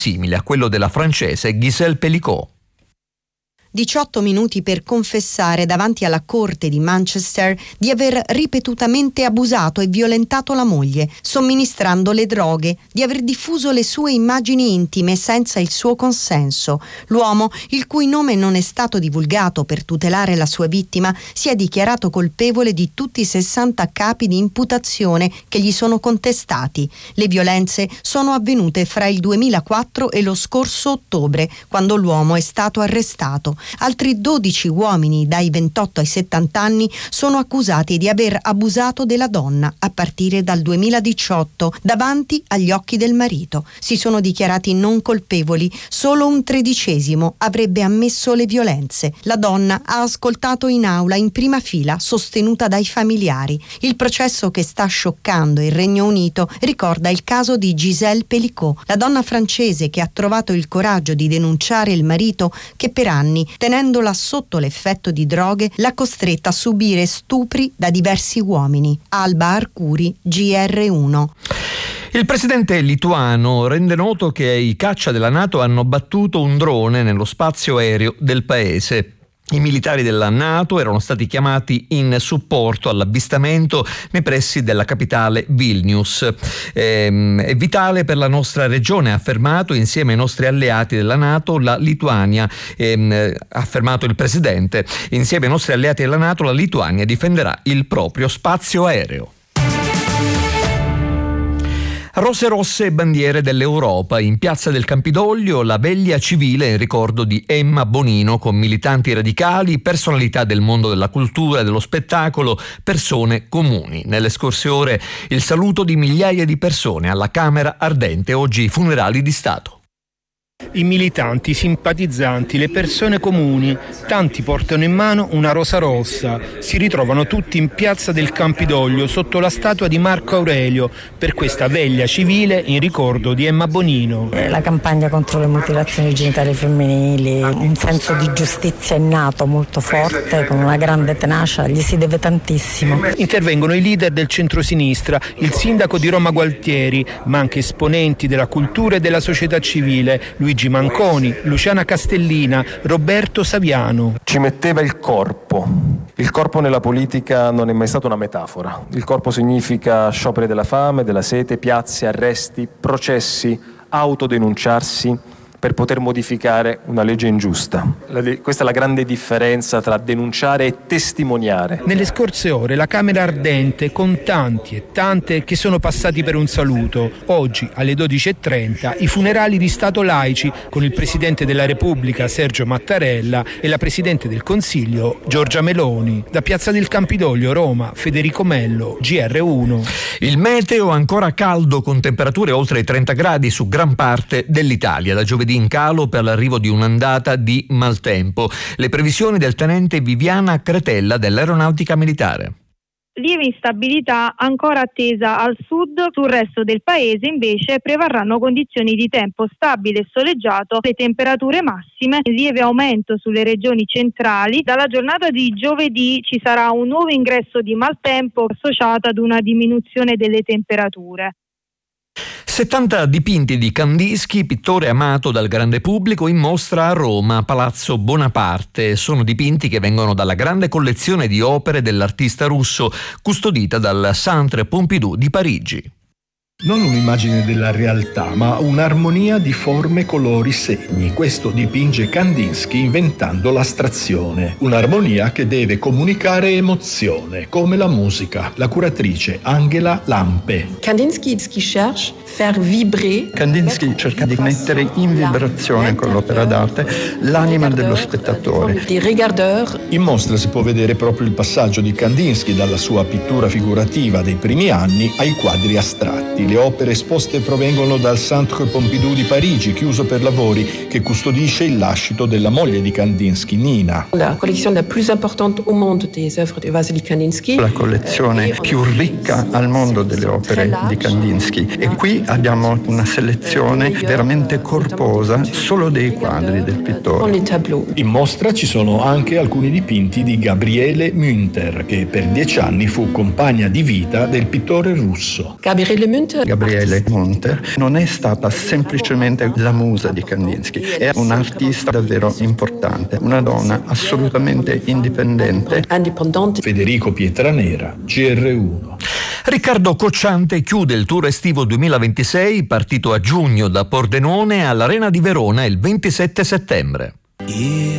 simile a quello della francese Gisèle Pelicot. 18 minuti per confessare davanti alla corte di Manchester di aver ripetutamente abusato e violentato la moglie, somministrando le droghe, di aver diffuso le sue immagini intime senza il suo consenso. L'uomo, il cui nome non è stato divulgato per tutelare la sua vittima, si è dichiarato colpevole di tutti i 60 capi di imputazione che gli sono contestati. Le violenze sono avvenute fra il 2004 e lo scorso ottobre, quando l'uomo è stato arrestato. Altri 12 uomini dai 28 ai 70 anni sono accusati di aver abusato della donna a partire dal 2018 davanti agli occhi del marito. Si sono dichiarati non colpevoli, solo un 13° avrebbe ammesso le violenze. La donna ha ascoltato in aula in prima fila, sostenuta dai familiari. Il processo che sta scioccando il Regno Unito ricorda il caso di Gisèle Pelicot, la donna francese che ha trovato il coraggio di denunciare il marito che per anni, tenendola sotto l'effetto di droghe, l'ha costretta a subire stupri da diversi uomini. Alba Arcuri, GR1. Il presidente lituano rende noto che i caccia della NATO hanno battuto un drone nello spazio aereo del paese. I militari della NATO erano stati chiamati in supporto all'avvistamento nei pressi della capitale Vilnius. È vitale per la nostra regione, ha affermato insieme ai nostri alleati della NATO la Lituania, ha affermato il presidente. Insieme ai nostri alleati della NATO la Lituania difenderà il proprio spazio aereo. Rose rosse e bandiere dell'Europa. In piazza del Campidoglio la veglia civile in ricordo di Emma Bonino, con militanti radicali, personalità del mondo della cultura e dello spettacolo, persone comuni. Nelle scorse ore il saluto di migliaia di persone alla Camera Ardente, oggi i funerali di Stato. I militanti, i simpatizzanti, le persone comuni, tanti portano in mano una rosa rossa. Si ritrovano tutti in piazza del Campidoglio sotto la statua di Marco Aurelio per questa veglia civile in ricordo di Emma Bonino. La campagna contro le mutilazioni genitali femminili, un senso di giustizia innato molto forte, con una grande tenacia, gli si deve tantissimo. Intervengono i leader del centrosinistra, il sindaco di Roma Gualtieri, ma anche esponenti della cultura e della società civile, Luigi Manconi, Luciana Castellina, Roberto Saviano. Ci metteva il corpo. Il corpo nella politica non è mai stata una metafora. Il corpo significa scioperi della fame, della sete, piazze, arresti, processi, autodenunciarsi per poter modificare una legge ingiusta. Questa è la grande differenza tra denunciare e testimoniare. Nelle scorse ore la Camera Ardente con tanti e tante che sono passati per un saluto. Oggi alle 12:30 i funerali di Stato laici con il Presidente della Repubblica Sergio Mattarella e la Presidente del Consiglio Giorgia Meloni. Da Piazza del Campidoglio, Roma, Federico Mello, GR1. Il meteo ancora caldo con temperature oltre i 30 gradi su gran parte dell'Italia. Da giovedì in calo per l'arrivo di un'ondata di maltempo. Le previsioni del tenente Viviana Cretella dell'Aeronautica Militare. Lieve instabilità ancora attesa al sud, sul resto del paese invece prevarranno condizioni di tempo stabile e soleggiato, le temperature massime, lieve aumento sulle regioni centrali. Dalla giornata di giovedì ci sarà un nuovo ingresso di maltempo associato ad una diminuzione delle temperature. 70 dipinti di Kandinsky, pittore amato dal grande pubblico, in mostra a Roma, Palazzo Bonaparte. Sono dipinti che vengono dalla grande collezione di opere dell'artista russo, custodita dal Centre Pompidou di Parigi. Non un'immagine della realtà, ma un'armonia di forme, colori, segni. Questo dipinge Kandinsky inventando l'astrazione. Un'armonia che deve comunicare emozione, come la musica. La curatrice Angela Lampe. Kandinsky cherche faire vibrer. Kandinsky cerca di mettere in vibrazione con l'opera d'arte l'anima dello spettatore. In mostra si può vedere proprio il passaggio di Kandinsky dalla sua pittura figurativa dei primi anni ai quadri astratti. Le opere esposte provengono dal Centre Pompidou di Parigi, chiuso per lavori, che custodisce il lascito della moglie di Kandinsky, Nina. La collezione la più importante au monde des œuvres de Vasily Kandinsky. La collezione più ricca al mondo delle opere di Kandinsky. E qui abbiamo una selezione veramente corposa solo dei quadri del pittore. In mostra ci sono anche alcuni dipinti di Gabriele Münter, che per 10 anni fu compagna di vita del pittore russo. Gabriele Münter Gabriele Monter non è stata semplicemente la musa di Kandinsky, è un'artista davvero importante, una donna assolutamente indipendente. Federico Pietranera, GR1. Riccardo Cocciante chiude il tour estivo 2026, partito a giugno da Pordenone all'Arena di Verona il 27 settembre.